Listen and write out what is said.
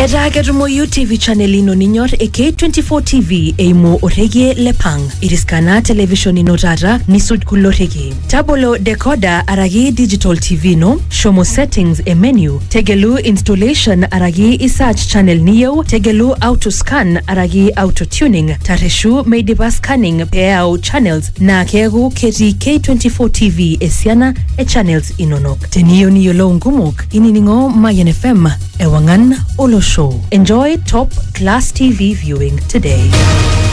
Eta ketumo TV channel ino ninyor K24 TV eimo orege lepang. Iriskana television ino tata nisud kulorege. Tabolo decoder aragi digital TV no. Shomo settings e menu. Tegelu installation aragi search channel niyo. Tegelu auto scan aragi auto tuning. Tareshu meidiba scanning peao channels na kegu keti K24 TV esiana e channels inonok. Teniyo niyo lo ngumuk. Ininingo Mayan FM ewangan Olo Show. Enjoy top class TV viewing today.